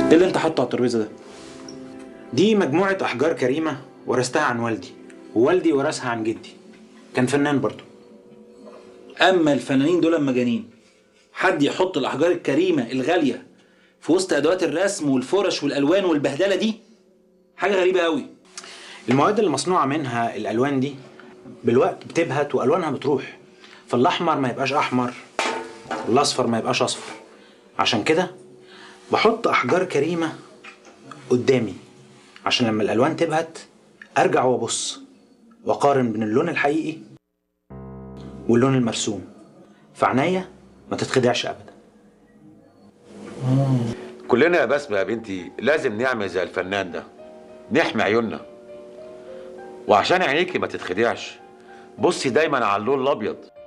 ايه اللي انت حاطه على الترابيزه ده؟ دي مجموعه احجار كريمه ورثتها عن والدي، ووالدي ورثها عن جدي، كان فنان برضه. اما الفنانين دول مجانين. حد يحط الاحجار الكريمه الغاليه في وسط ادوات الرسم والفرش والالوان والبهدله دي؟ حاجه غريبه قوي. المواد اللي مصنوعه منها الالوان دي بالوقت بتبهت والوانها بتروح، فالاحمر ما يبقاش احمر والاصفر ما يبقاش اصفر. عشان كده بحط احجار كريمه قدامي عشان لما الالوان تبهت ارجع وابص واقارن بين اللون الحقيقي واللون المرسوم، فعناية ما تتخدعش ابدا. كلنا يا بسمة يا بنتي لازم نعمل زي الفنان ده، نحمي عيوننا. وعشان عينيكي ما تتخدعش بصي دايما على اللون الابيض.